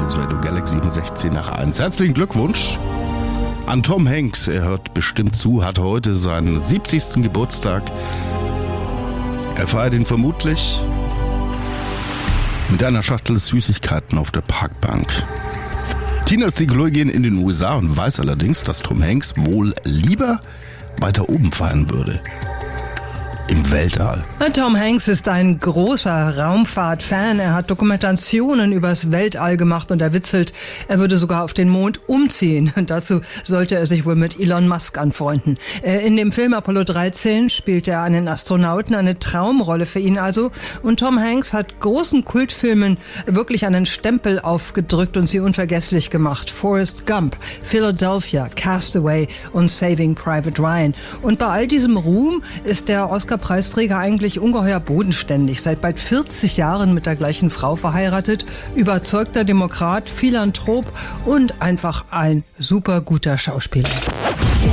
Radio Galaxy 16 nach 1. Herzlichen Glückwunsch an Tom Hanks. Er hört bestimmt zu, hat heute seinen 70. Geburtstag. Er feiert ihn vermutlich mit einer Schachtel Süßigkeiten auf der Parkbank. Tina ist Psychologin in den USA und weiß allerdings, dass Tom Hanks wohl lieber weiter oben feiern würde. Im Weltall. Tom Hanks ist ein großer Raumfahrt-Fan. Er hat Dokumentationen übers Weltall gemacht und er witzelt, er würde sogar auf den Mond umziehen. Und dazu sollte er sich wohl mit Elon Musk anfreunden. In dem Film Apollo 13 spielt er einen Astronauten, eine Traumrolle für ihn also. Und Tom Hanks hat großen Kultfilmen wirklich einen Stempel aufgedrückt und sie unvergesslich gemacht. Forrest Gump, Philadelphia, Castaway und Saving Private Ryan. Und bei all diesem Ruhm ist der Oscar-Preisträger eigentlich ungeheuer bodenständig. Seit bald 40 Jahren mit der gleichen Frau verheiratet, überzeugter Demokrat, Philanthrop und einfach ein super guter Schauspieler.